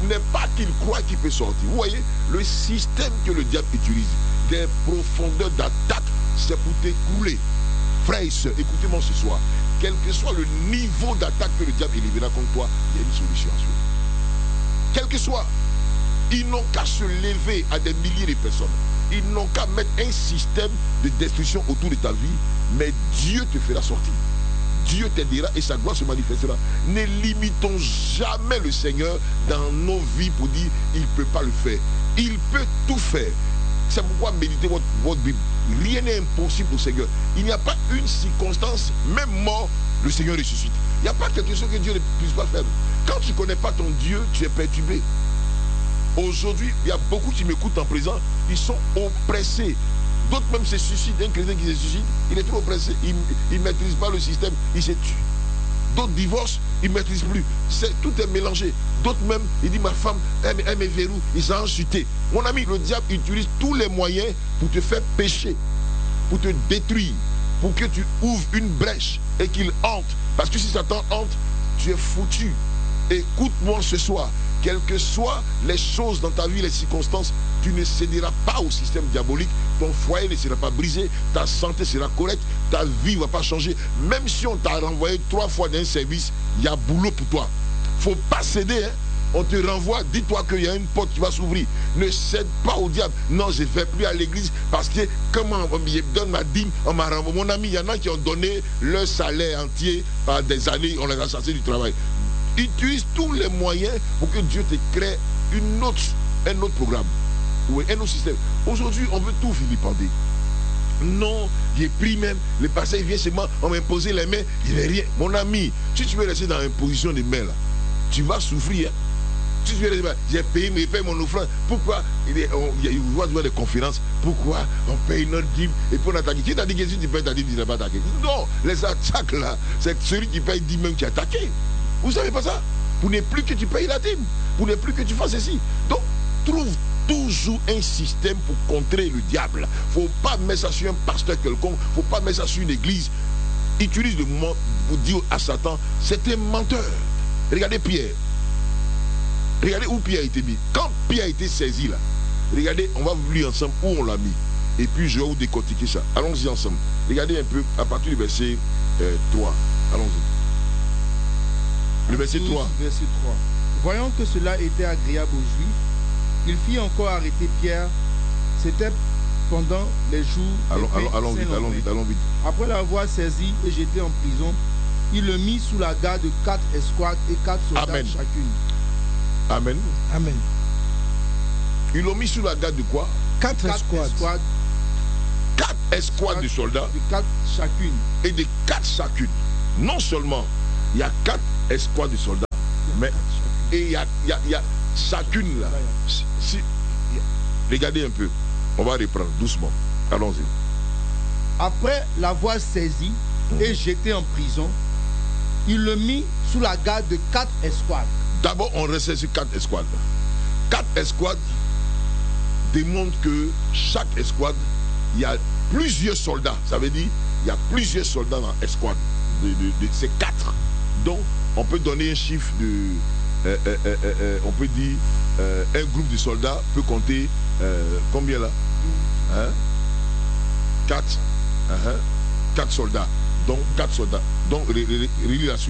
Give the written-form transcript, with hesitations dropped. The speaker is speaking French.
n'est pas qu'il croit qu'il peut sortir. Vous voyez, le système que le diable utilise, des profondeurs d'attaque, c'est pour t'écrouler. Frères et sœurs, écoutez-moi ce soir. Quel que soit le niveau d'attaque que le diable élèvera contre toi, il y a une solution à suivre. Quel que soit, ils n'ont qu'à se lever à des milliers de personnes. Ils n'ont qu'à mettre un système de destruction autour de ta vie, mais Dieu te fera sortir. Dieu t'aidera et sa gloire se manifestera. Ne limitons jamais le Seigneur dans nos vies pour dire il ne peut pas le faire. Il peut tout faire. C'est pourquoi méditez votre Bible. Rien n'est impossible au Seigneur. Il n'y a pas une circonstance, même mort, le Seigneur ressuscite. Il n'y a pas quelque chose que Dieu ne puisse pas faire. Quand tu ne connais pas ton Dieu, tu es perturbé. Aujourd'hui, il y a beaucoup qui m'écoutent en présent, ils sont oppressés. D'autres même se suicident. Un chrétien qui se suicide, il est trop oppressé. Il ne maîtrise pas le système, il se tue. D'autres divorcent, ils ne maîtrisent plus. Tout est mélangé. D'autres même, il dit ma femme, elle me verrouille, ils sont enchutés. Mon ami, le diable utilise tous les moyens pour te faire pécher, pour te détruire, pour que tu ouvres une brèche et qu'il hante. Parce que si Satan hante, tu es foutu. Écoute-moi ce soir. Quelles que soient les choses dans ta vie, les circonstances, tu ne céderas pas au système diabolique. Ton foyer ne sera pas brisé, ta santé sera correcte, ta vie ne va pas changer. Même si on t'a renvoyé 3 fois d'un service, il y a boulot pour toi. Il ne faut pas céder. Hein. On te renvoie, dis-toi qu'il y a une porte qui va s'ouvrir. Ne cède pas au diable. Non, je ne vais plus à l'église parce que comment on me donne ma dîme, on m'a renvoyé. Mon ami, il y en a qui ont donné leur salaire entier par des années, on les a chassés du travail. Utilise tous les moyens pour que Dieu te crée un autre programme, ou un autre système. Aujourd'hui, on veut tout vilipender. Non, j'ai pris même, le pasteur vient chez moi, on m'a imposé les mains, il n'y a rien. Mon ami, si tu veux rester dans une position de main là, tu vas souffrir. Hein. Si tu veux rester, j'ai payé, mais paye mon offrande. Pourquoi il va voir des conférences? Pourquoi on paye notre dîme et puis on attaque? Qui t'a dit que si tu payes ta dîme, tu n'as pas attaqué? Non, les attaques là, c'est celui qui paye 10 même qui est attaqué. Vous ne savez pas ça? Pour ne plus que tu payes la dîme, pour ne plus que tu fasses ceci. Donc, trouve toujours un système pour contrer le diable. Il ne faut pas mettre ça sur un pasteur quelconque, il ne faut pas mettre ça sur une église. Utilise le moment pour dire à Satan, c'est un menteur. Regardez Pierre. Regardez où Pierre a été mis. Quand Pierre a été saisi là, regardez, on va lire ensemble où on l'a mis. Et puis je vais vous décortiquer ça. Allons-y ensemble. Regardez un peu à partir du verset 3. Allons-y. Le verset 3. Verset 3. Voyant que cela était agréable aux Juifs, il fit encore arrêter Pierre. C'était pendant les jours. Allons vite. Après l'avoir saisi et jeté en prison, il le mit sous la garde de 4 escouades et 4 soldats chacune. Amen. Amen. Ils l'ont mis sous la garde de quoi? 4 escouades. 4 escouades de soldats. De 4 chacune. Et de 4 chacune. Non seulement il y a 4 escouades de soldats, mais et il y a chacune là. Regardez un peu. On va reprendre doucement. Allons-y. Après l'avoir saisi et jeté en prison, il le mit sous la garde de 4 escouades. D'abord, on reste sur 4 escouades. 4 escouades démontrent que chaque escouade, il y a plusieurs soldats. Ça veut dire il y a plusieurs soldats dans l'escouade. De ces 4. Donc, on peut donner un chiffre de... on peut dire un groupe de soldats peut compter combien là? 4. 4 soldats. Donc, 4 soldats. Donc, relis la suite.